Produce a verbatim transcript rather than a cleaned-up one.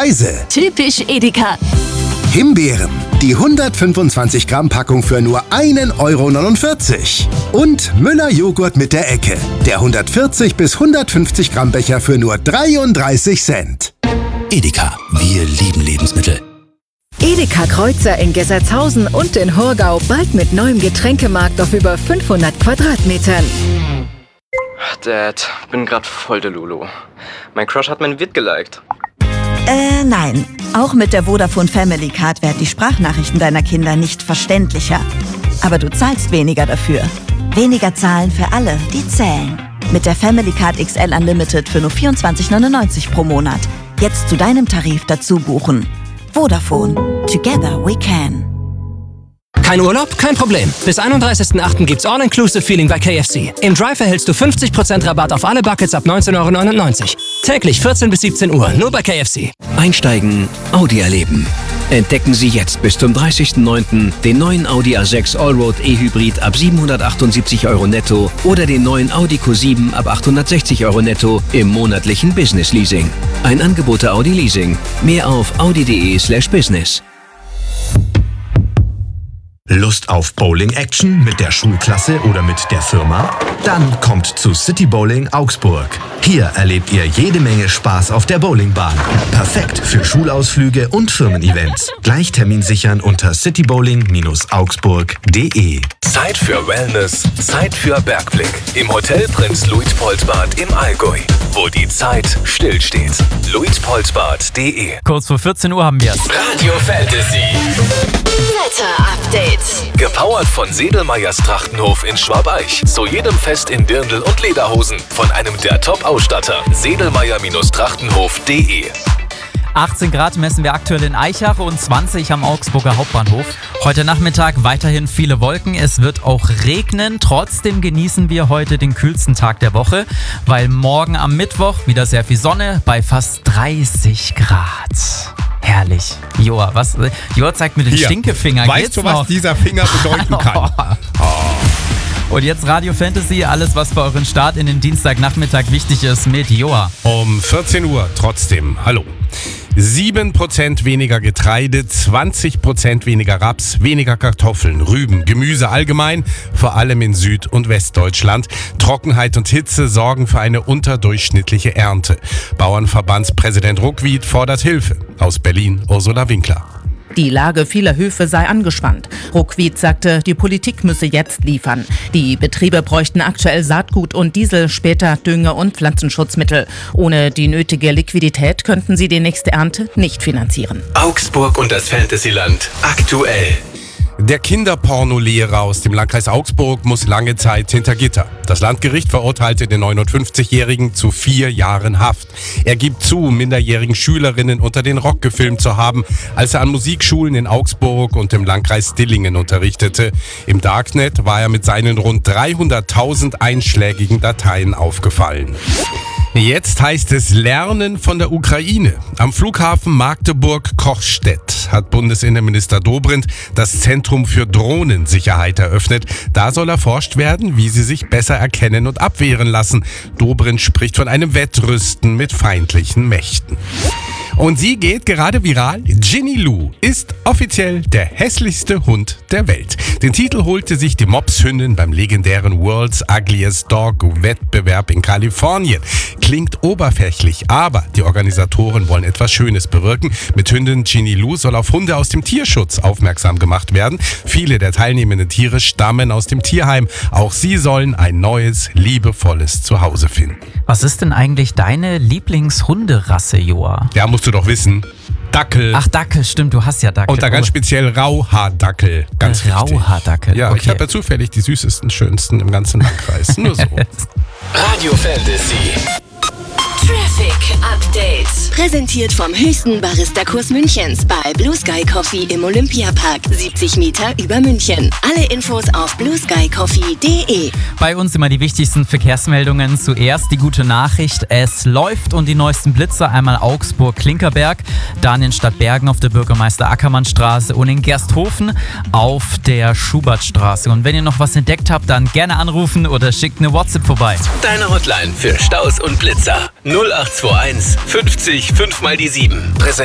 Preise. Typisch Edeka. Himbeeren, die hundertfünfundzwanzig Gramm Packung für nur ein Euro neunundvierzig. Und Müller Joghurt mit der Ecke, der hundertvierzig bis hundertfünfzig Gramm Becher für nur dreiunddreißig Cent. Edeka, wir lieben Lebensmittel. Edeka Kreuzer in Gessertshausen und in Horgau, bald mit neuem Getränkemarkt auf über fünfhundert Quadratmetern. Dad, bin grad voll der Lulu. Mein Crush hat mein Vid geliked. Äh, nein. Auch mit der Vodafone Family Card werden die Sprachnachrichten deiner Kinder nicht verständlicher. Aber du zahlst weniger dafür. Weniger zahlen für alle, die zählen. Mit der Family Card X L Unlimited für nur vierundzwanzig neunundneunzig pro Monat. Jetzt zu deinem Tarif dazu buchen. Vodafone. Together we can. Kein Urlaub? Kein Problem. Bis einunddreißigsten achten gibt's All-Inclusive-Feeling bei K F C. Im Drive erhältst du fünfzig Prozent Rabatt auf alle Buckets ab neunzehn Euro neunundneunzig. Täglich vierzehn bis siebzehn Uhr, nur bei K F C. Einsteigen, Audi erleben. Entdecken Sie jetzt bis zum dreißigsten neunten den neuen Audi A sechs Allroad E-Hybrid ab siebenhundertachtundsiebzig Euro netto oder den neuen Audi Q sieben ab achthundertsechzig Euro netto im monatlichen Business Leasing. Ein Angebot der Audi Leasing. Mehr auf audi.de slash business. Lust auf Bowling-Action mit der Schulklasse oder mit der Firma? Dann kommt zu City Bowling Augsburg. Hier erlebt ihr jede Menge Spaß auf der Bowlingbahn. Perfekt für Schulausflüge und Firmen-Events. Gleich Termin sichern unter citybowling augsburg punkt de. Zeit für Wellness, Zeit für Bergblick. Im Hotel Prinz Luitpoldbad im Allgäu, wo die Zeit stillsteht. luitpoldbad punkt de. Kurz vor vierzehn Uhr haben wir es. Radio Fantasy. Wetter-Update. Gepowert von Sedelmeyers Trachtenhof in Schwabeich. Zu jedem Fest in Dirndl und Lederhosen. Von einem der Top-Ausstatter. sedelmeyer Trachtenhof punkt de. achtzehn Grad messen wir aktuell in Eichach und zwanzig am Augsburger Hauptbahnhof. Heute Nachmittag weiterhin viele Wolken. Es wird auch regnen. Trotzdem genießen wir heute den kühlsten Tag der Woche, weil morgen am Mittwoch wieder sehr viel Sonne bei fast dreißig Grad. Herrlich. Joa, was? Joa zeigt mir den Hier. Stinkefinger. Weißt Geht's du, noch? was dieser Finger bedeuten kann? Oh. Und jetzt Radio Fantasy, alles was für euren Start in den Dienstagnachmittag wichtig ist mit Joa. Um vierzehn Uhr trotzdem. Hallo. sieben Prozent weniger Getreide, zwanzig Prozent weniger Raps, weniger Kartoffeln, Rüben, Gemüse allgemein, vor allem in Süd- und Westdeutschland. Trockenheit und Hitze sorgen für eine unterdurchschnittliche Ernte. Bauernverbandspräsident Ruckwied fordert Hilfe. Aus Berlin Ursula Winkler. Die Lage vieler Höfe sei angespannt. Ruckwied sagte, die Politik müsse jetzt liefern. Die Betriebe bräuchten aktuell Saatgut und Diesel, später Dünger und Pflanzenschutzmittel. Ohne die nötige Liquidität könnten sie die nächste Ernte nicht finanzieren. Augsburg und das Fantasyland aktuell. Der Kinderpornolehrer aus dem Landkreis Augsburg muss lange Zeit hinter Gitter. Das Landgericht verurteilte den neunundfünfzigjährigen zu vier Jahren Haft. Er gibt zu, minderjährigen Schülerinnen unter den Rock gefilmt zu haben, als er an Musikschulen in Augsburg und im Landkreis Dillingen unterrichtete. Im Darknet war er mit seinen rund dreihunderttausend einschlägigen Dateien aufgefallen. Jetzt heißt es Lernen von der Ukraine. Am Flughafen Magdeburg-Kochstedt hat Bundesinnenminister Dobrindt das Zentrum für Drohnensicherheit eröffnet. Da soll erforscht werden, wie sie sich besser erkennen und abwehren lassen. Dobrindt spricht von einem Wettrüsten mit feindlichen Mächten. Und sie geht gerade viral. Ginny Lou ist offiziell der hässlichste Hund der Welt. Den Titel holte sich die Mopshündin beim legendären World's Ugliest Dog Wettbewerb in Kalifornien. Klingt oberflächlich, aber die Organisatoren wollen etwas Schönes bewirken. Mit Hündin Ginny Lou soll auf Hunde aus dem Tierschutz aufmerksam gemacht werden. Viele der teilnehmenden Tiere stammen aus dem Tierheim. Auch sie sollen ein neues, liebevolles Zuhause finden. Was ist denn eigentlich deine Lieblingshunderasse, Joa? Ja, musst du doch wissen. Dackel. Ach, Dackel, stimmt, du hast ja Dackel. Und da ganz speziell Rauhaardackel. Ganz wichtig. Rauhaardackel, Ja, okay. ich habe ja zufällig die süßesten, schönsten im ganzen Landkreis. Nur so. Radio Fantasy. Traffic Update. Präsentiert vom höchsten Barista-Kurs Münchens bei Blue Sky Coffee im Olympiapark. siebzig Meter über München. Alle Infos auf blue sky coffee punkt de. Bei uns immer die wichtigsten Verkehrsmeldungen. Zuerst die gute Nachricht, es läuft und die neuesten Blitzer. Einmal Augsburg-Klinkerberg, dann in Stadtbergen auf der Bürgermeister-Ackermann-Straße und in Gersthofen auf der Schubertstraße. Und wenn ihr noch was entdeckt habt, dann gerne anrufen oder schickt eine WhatsApp vorbei. Deine Hotline für Staus und Blitzer. null acht zwei eins fünfzig fünf mal die sieben.